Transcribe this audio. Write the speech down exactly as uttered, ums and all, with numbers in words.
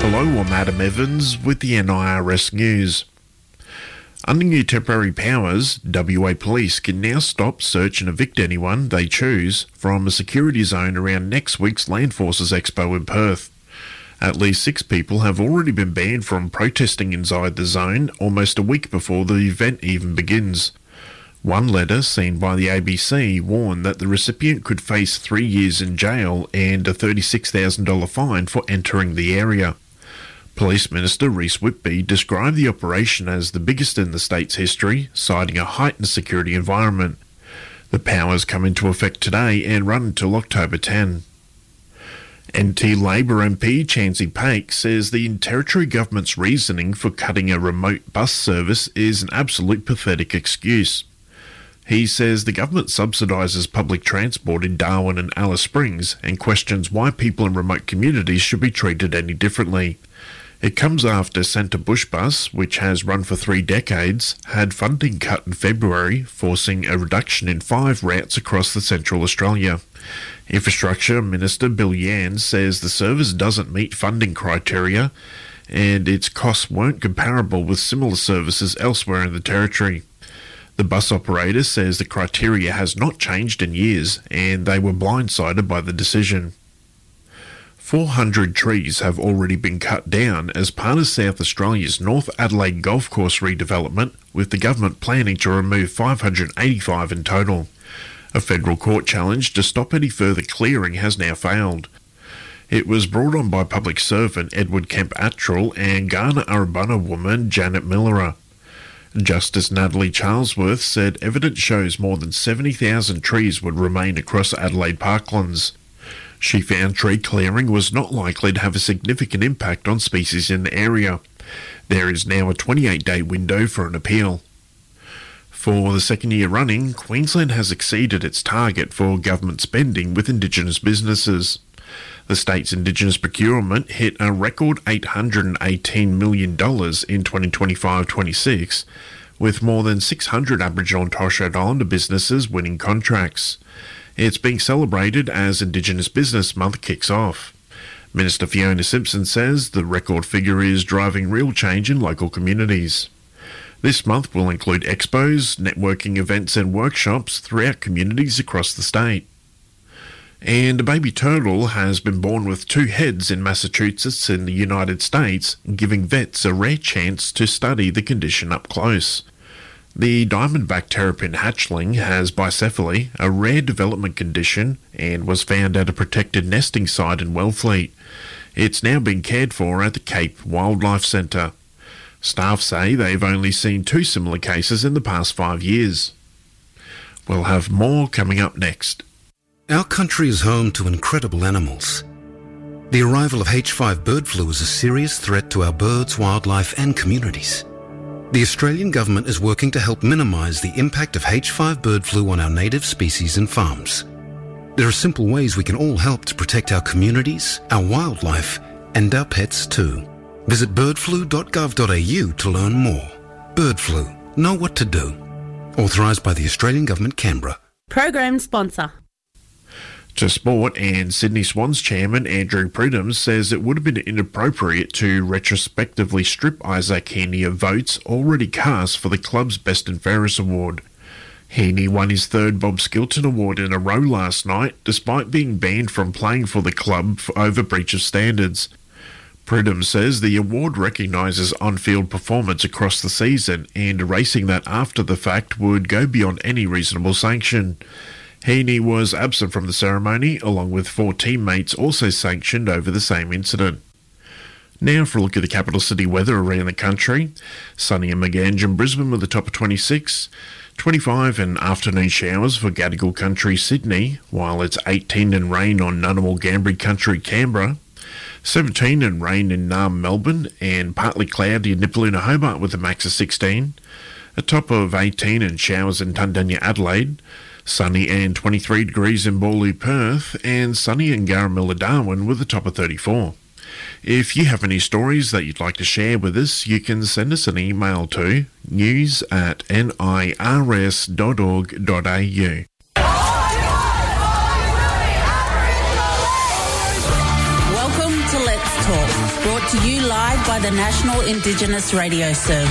Hello, I'm Adam Evans with the N I R S News. Under new temporary powers, W A Police can now stop, search and evict anyone they choose from a security zone around next week's Land Forces Expo in Perth. At least six people have already been banned from protesting inside the zone almost a week before the event even begins. One letter seen by the A B C warned that the recipient could face three years in jail and a thirty-six thousand dollars fine for entering the area. Police Minister Reece Whitby described the operation as the biggest in the state's history, citing a heightened security environment. The powers come into effect today and run until October tenth. N T Labor M P Chansey Paik says the Territory Government's reasoning for cutting a remote bus service is an absolute pathetic excuse. He says the government subsidises public transport in Darwin and Alice Springs and questions why people in remote communities should be treated any differently. It comes after Centre Bush Bus, which has run for three decades, had funding cut in February, forcing a reduction in five routes across the Central Australia. Infrastructure Minister Bill Yan says the service doesn't meet funding criteria and its costs weren't comparable with similar services elsewhere in the Territory. The bus operator says the criteria has not changed in years and they were blindsided by the decision. four hundred trees have already been cut down as part of South Australia's North Adelaide Golf Course redevelopment, with the government planning to remove five hundred eighty-five in total. A federal court challenge to stop any further clearing has now failed. It was brought on by public servant Edward Kemp-Attrell and Kaurna Arabana woman Janet Millerer. Justice Natalie Charlesworth said evidence shows more than seventy thousand trees would remain across Adelaide parklands. She found tree clearing was not likely to have a significant impact on species in the area. There is now a twenty-eight day window for an appeal. For the second year running, Queensland has exceeded its target for government spending with Indigenous businesses. The state's Indigenous procurement hit a record eight hundred eighteen million dollars in twenty twenty-five twenty-six, with more than six hundred Aboriginal and Torres Strait Islander businesses winning contracts. It's being celebrated as Indigenous Business Month kicks off. Minister Fiona Simpson says the record figure is driving real change in local communities. This month will include expos, networking events and workshops throughout communities across the state. And a baby turtle has been born with two heads in Massachusetts in the United States, giving vets a rare chance to study the condition up close. The diamondback terrapin hatchling has bicephaly, a rare development condition, and was found at a protected nesting site in Wellfleet. It's now being cared for at the Cape Wildlife Centre. Staff say they've only seen two similar cases in the past five years. We'll have more coming up next. Our country is home to incredible animals. The arrival of H five bird flu is a serious threat to our birds, wildlife and communities. The Australian government is working to help minimise the impact of H five bird flu on our native species and farms. There are simple ways we can all help to protect our communities, our wildlife and our pets too. Visit bird flu dot gov dot a u to learn more. Bird flu. Know what to do. Authorised by the Australian Government, Canberra. Program sponsor. To sport, and Sydney Swans chairman Andrew Pridham says it would have been inappropriate to retrospectively strip Isaac Heaney of votes already cast for the club's Best and Fairest award. Heaney won his third Bob Skilton award in a row last night, despite being banned from playing for the club for over breach of standards. Pridham says the award recognises on-field performance across the season, and erasing that after the fact would go beyond any reasonable sanction. Heaney was absent from the ceremony, along with four teammates also sanctioned over the same incident. Now for a look at the capital city weather around the country. Sunny and Meganjin, Brisbane with a top of twenty-six, twenty-five and afternoon showers for Gadigal Country, Sydney, while it's eighteen and rain on Ngunnawal Gambri Country, Canberra, seventeen and rain in Naarm, Melbourne, and partly cloudy in Nipaluna, Hobart with a max of sixteen, a top of eighteen and showers in Tundanya, Adelaide, sunny and twenty-three degrees in Bawley, Perth, and sunny in Garramilla, Darwin with a top of thirty-four. If you have any stories that you'd like to share with us, you can send us an email to news at n i r s dot org dot a u. Welcome to Let's Talk, brought to you live by the National Indigenous Radio Service.